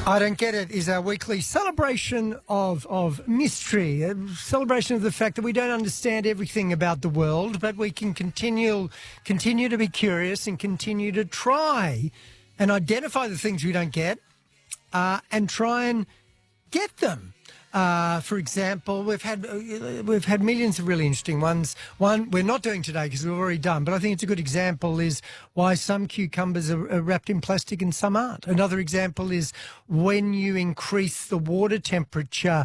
I Don't Get It is our weekly celebration of mystery, a celebration of the fact that we don't understand everything about the world, but we can continue to be curious and continue to try and identify the things we don't get and try and get them. For example, we've had millions of really interesting ones. One we're not doing today because we've already done, but I think it's a good example is why some cucumbers are wrapped in plastic and some aren't. Another example is when you increase the water temperature